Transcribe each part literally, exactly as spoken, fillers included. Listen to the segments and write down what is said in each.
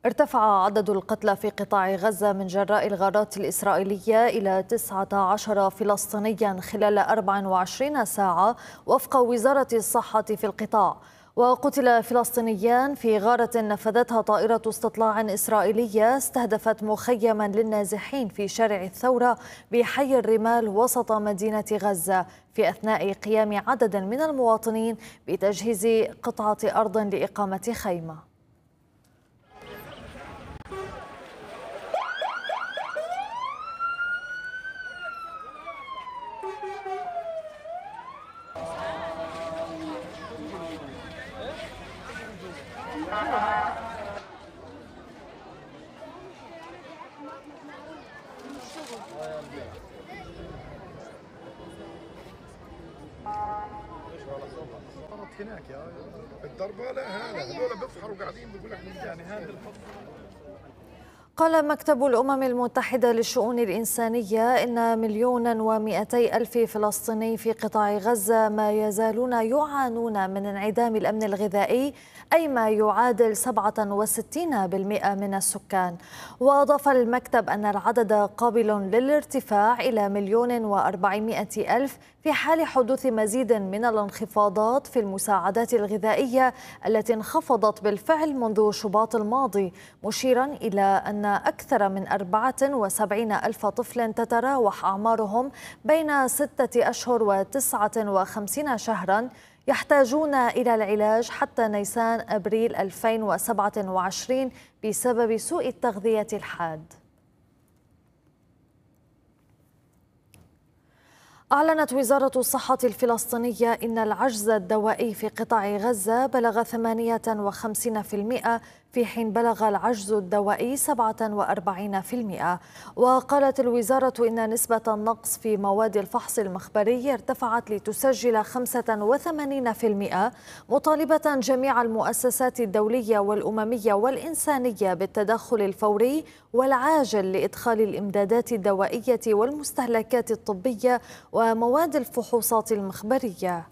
ارتفع عدد القتلى في قطاع غزة من جراء الغارات الإسرائيلية إلى تسعة عشر فلسطينيا خلال أربع وعشرين ساعة وفق وزارة الصحة في القطاع. وقتل فلسطينيان في غارة نفذتها طائرة استطلاع إسرائيلية استهدفت مخيما للنازحين في شارع الثورة بحي الرمال وسط مدينة غزة، في أثناء قيام عدد من المواطنين بتجهيز قطعة أرض لإقامة خيمة. هناك يا الضربه لا هذا هذول بيفحروا قاعدين بيقول لك يعني هذا الفصل. قال مكتب الأمم المتحدة للشؤون الإنسانية إن مليونا ومئتي ألف فلسطيني في قطاع غزة ما يزالون يعانون من انعدام الأمن الغذائي، أي ما يعادل سبعة وستين بالمئة من السكان. وأضاف المكتب أن العدد قابل للارتفاع إلى مليون وأربعمائة ألف في حال حدوث مزيد من الانخفاضات في المساعدات الغذائية التي انخفضت بالفعل منذ شباط الماضي، مشيرا إلى أن أكثر من أربعة وسبعين ألف طفل تتراوح أعمارهم بين ستة أشهر وتسعة وخمسين شهرا يحتاجون إلى العلاج حتى نيسان أبريل ألفين وسبعة وعشرين بسبب سوء التغذية الحاد. أعلنت وزارة الصحة الفلسطينية إن العجز الدوائي في قطاع غزة بلغ ثمانية وخمسين بالمئة في حين بلغ العجز الدوائي سبعة وأربعين بالمئة. وقالت الوزارة إن نسبة النقص في مواد الفحص المخبري ارتفعت لتسجل خمسة وثمانين بالمئة، مطالبة جميع المؤسسات الدولية والأممية والإنسانية بالتدخل الفوري والعاجل لإدخال الإمدادات الدوائية والمستهلكات الطبية ومواد الفحوصات المخبرية.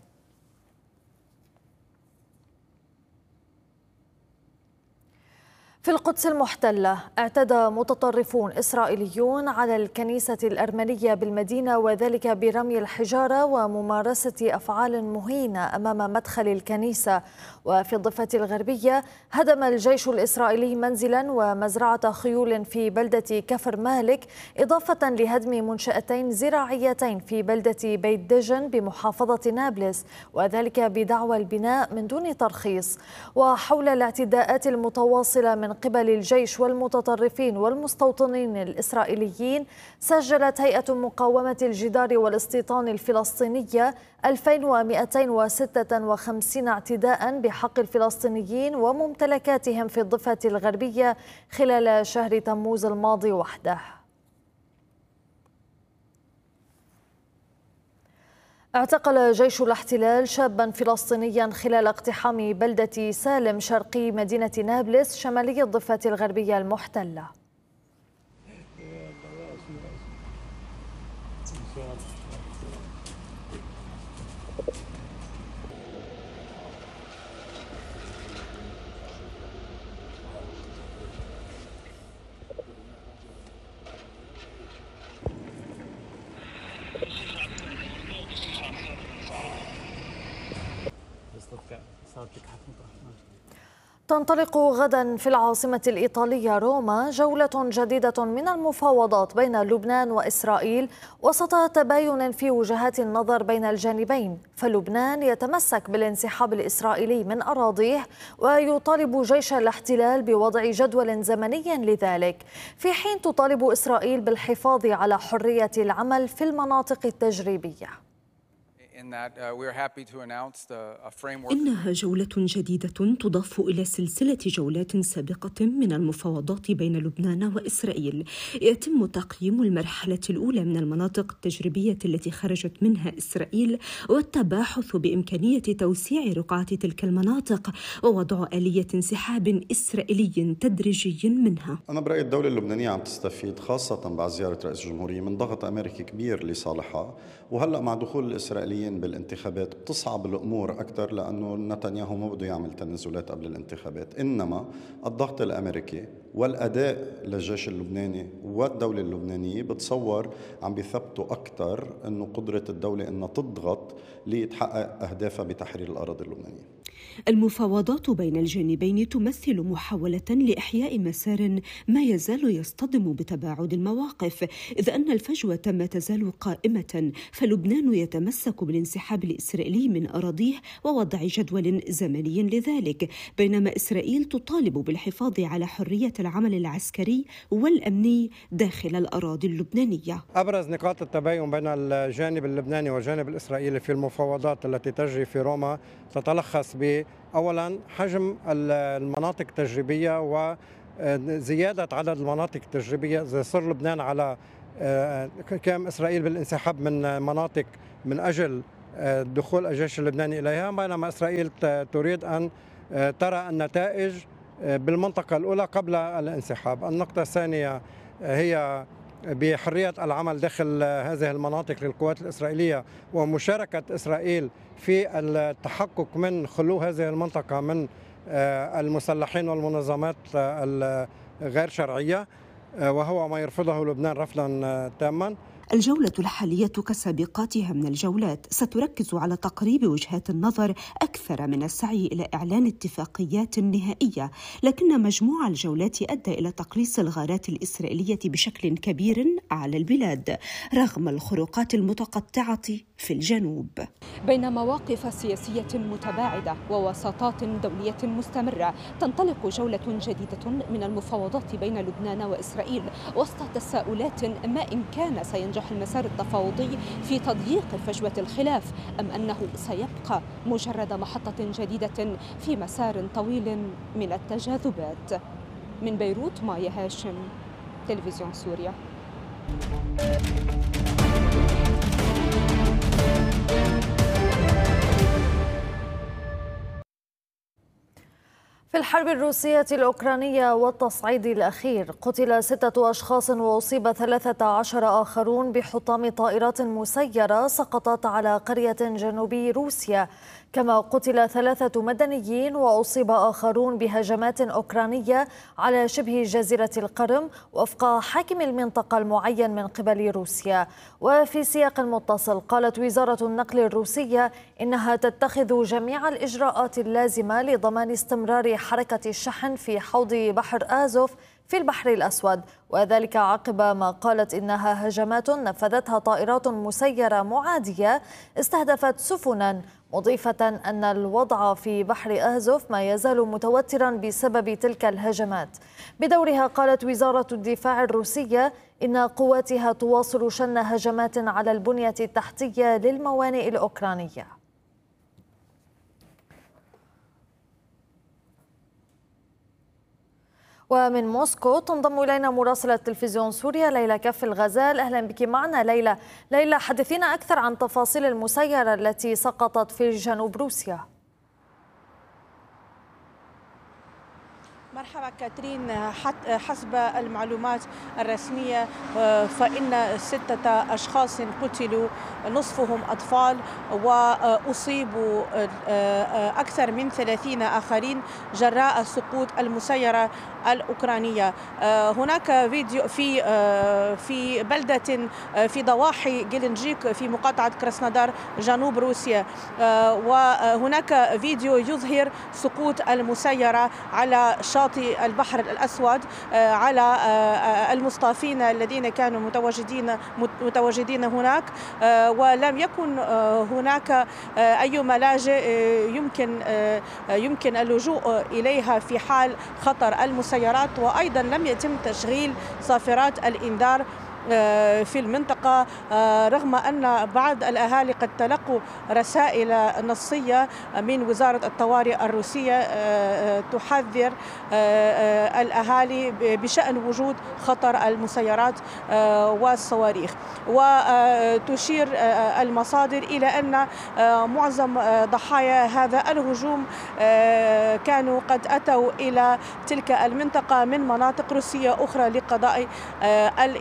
في القدس المحتلة اعتدى متطرفون إسرائيليون على الكنيسة الأرمنية بالمدينة، وذلك برمي الحجارة وممارسة أفعال مهينة أمام مدخل الكنيسة. وفي الضفة الغربية هدم الجيش الإسرائيلي منزلا ومزرعة خيول في بلدة كفر مالك، إضافة لهدم منشأتين زراعيتين في بلدة بيت دجن بمحافظة نابلس، وذلك بدعوى البناء من دون ترخيص. وحول الاعتداءات المتواصلة من قبل الجيش والمتطرفين والمستوطنين الإسرائيليين، سجلت هيئة مقاومة الجدار والاستيطان الفلسطينية ألفين ومئتين وستة وخمسين اعتداء بحق الفلسطينيين وممتلكاتهم في الضفة الغربية خلال شهر تموز الماضي وحده. اعتقل جيش الاحتلال شابا فلسطينيا خلال اقتحام بلدة سالم شرقي مدينة نابلس شمالي الضفة الغربية المحتلة. تنطلق غدا في العاصمة الإيطالية روما جولة جديدة من المفاوضات بين لبنان وإسرائيل وسط تباين في وجهات النظر بين الجانبين. فلبنان يتمسك بالانسحاب الإسرائيلي من أراضيه ويطالب جيش الاحتلال بوضع جدول زمني لذلك، في حين تطالب إسرائيل بالحفاظ على حرية العمل في المناطق التجريبية. إنها جولة جديدة تضاف إلى سلسلة جولات سابقة من المفاوضات بين لبنان وإسرائيل. يتم تقييم المرحلة الأولى من المناطق التجريبية التي خرجت منها إسرائيل والتباحث بإمكانية توسيع رقعة تلك المناطق ووضع آلية انسحاب إسرائيلي تدريجي منها. أنا برأيي الدولة اللبنانية عم تستفيد خاصة بعد زيارة رئيس الجمهورية من ضغط أمريكي كبير لصالحها، وهلأ مع دخول الإسرائيليين كمان بالانتخابات بتصعب الأمور أكثر، لأنه نتنياهو ما بده يعمل تنازلات قبل الانتخابات. إنما الضغط الأمريكي والأداء للجيش اللبناني والدولة اللبنانية بتصور عم بيثبتوا أكثر أنه قدرة الدولة أنها تضغط لتحقق أهدافها بتحرير الأراضي اللبنانية. المفاوضات بين الجانبين تمثل محاولة لإحياء مسار ما يزال يصطدم بتباعد المواقف، إذ أن الفجوة ما تزال قائمة، فلبنان يتمسك بالانسحاب الإسرائيلي من أراضيه ووضع جدول زمني لذلك، بينما إسرائيل تطالب بالحفاظ على حرية العمل العسكري والأمني داخل الأراضي اللبنانية. أبرز نقاط التباين بين الجانب اللبناني والجانب الإسرائيلي في المفاوضات التي تجري في روما تتلخص ب أولا حجم المناطق التجريبية وزيادة عدد المناطق التجريبية. إذا صار لبنان على كم إسرائيل بالانسحاب من مناطق من أجل دخول الجيش اللبناني إليها، بينما إسرائيل تريد أن ترى النتائج بالمنطقة الأولى قبل الانسحاب. النقطة الثانية هي بحرية العمل داخل هذه المناطق للقوات الإسرائيلية ومشاركة إسرائيل في التحقق من خلو هذه المنطقة من المسلحين والمنظمات الغير شرعية، وهو ما يرفضه لبنان رفضا تاما. الجولة الحالية كسابقاتها من الجولات ستركز على تقريب وجهات النظر أكثر من السعي إلى إعلان اتفاقيات نهائية، لكن مجموع الجولات أدى إلى تقليص الغارات الإسرائيلية بشكل كبير على البلاد رغم الخروقات المتقطعة في الجنوب. بين مواقف سياسية متباعدة ووساطات دولية مستمرة، تنطلق جولة جديدة من المفاوضات بين لبنان وإسرائيل وسط تساؤلات ما إن كان سينجح المسار التفاوضي في تضييق فجوة الخلاف أم أنه سيبقى مجرد محطة جديدة في مسار طويل من التجاذبات. من بيروت مايا هاشم، تلفزيون سوريا. في الحرب الروسية الأوكرانية والتصعيد الأخير قتل ستة أشخاص وأصيب ثلاثة عشر آخرون بحطام طائرات مسيرة سقطت على قرية جنوبي روسيا، كما قتل ثلاثة مدنيين وأصيب آخرون بهجمات أوكرانية على شبه جزيرة القرم وفق حاكم المنطقة المعين من قبل روسيا. وفي سياق متصل قالت وزارة النقل الروسية إنها تتخذ جميع الإجراءات اللازمة لضمان استمرار حركة الشحن في حوض بحر آزوف في البحر الأسود، وذلك عقب ما قالت إنها هجمات نفذتها طائرات مسيرة معادية استهدفت سفنا، مضيفة أن الوضع في بحر آزوف ما يزال متوترا بسبب تلك الهجمات. بدورها قالت وزارة الدفاع الروسية إن قواتها تواصل شن هجمات على البنية التحتية للموانئ الأوكرانية. ومن موسكو تنضم إلينا مراسلة تلفزيون سوريا ليلى كف الغزال. أهلا بك معنا ليلى. ليلى، حدثينا أكثر عن تفاصيل المسيرة التي سقطت في جنوب روسيا. مرحبا كاترين. حسب المعلومات الرسمية فإن ستة أشخاص قتلوا نصفهم أطفال وأصيبوا أكثر من ثلاثين آخرين جراء سقوط المسيرة الأوكرانية. هناك فيديو في في بلدة في ضواحي جيلنجيك في مقاطعة كراسنودار جنوب روسيا، وهناك فيديو يظهر سقوط المسيرة على شاطئ البحر الأسود على المصطافين الذين كانوا متواجدين متواجدين هناك، ولم يكن هناك أي ملاجئ يمكن يمكن اللجوء إليها في حال خطر المسيرات، وأيضا لم يتم تشغيل صافرات الإنذار في المنطقة، رغم أن بعض الأهالي قد تلقوا رسائل نصية من وزارة الطوارئ الروسية تحذر الأهالي بشأن وجود خطر المسيرات والصواريخ. وتشير المصادر إلى أن معظم ضحايا هذا الهجوم كانوا قد أتوا إلى تلك المنطقة من مناطق روسية أخرى لقضاء الإجازة.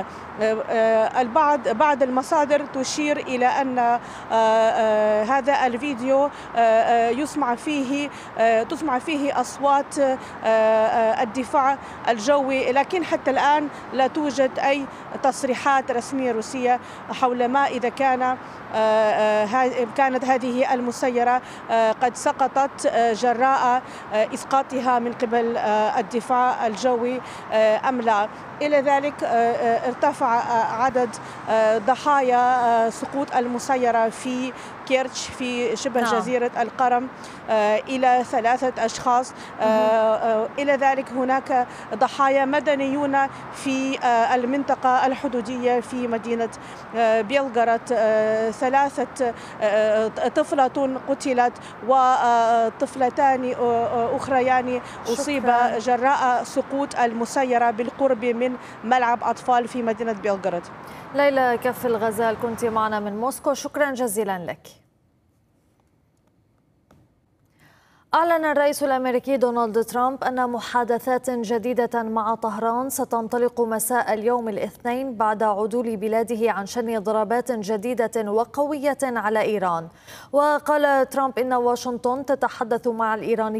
البعض بعض المصادر تشير إلى أن هذا الفيديو يسمع فيه تسمع فيه أصوات الدفاع الجوي، لكن حتى الآن لا توجد أي تصريحات رسمية روسية حول ما إذا كان كانت هذه المسيرة قد سقطت جراء إسقاطها من قبل الدفاع الجوي أم لا. إلى ذلك ارتفع عدد ضحايا سقوط المسيرة في كيرتش في شبه نعم. جزيرة القرم إلى ثلاثة أشخاص. إلى ذلك هناك ضحايا مدنيون في المنطقة الحدودية في مدينة بيلغراد، ثلاثة طفلة قتلت وطفلتان أخريان أصيبا جراء سقوط المسيرة بالقرب من ملعب أطفال في مدينة بيلغراد. ليلى كف الغزال كنت معنا من موسكو، شكرا جزيلا لك. أعلن الرئيس الأمريكي دونالد ترامب أن محادثات جديدة مع طهران ستنطلق مساء اليوم الاثنين بعد عدول بلاده عن شن ضربات جديدة وقوية على إيران. وقال ترامب إن واشنطن تتحدث مع الإيرانيين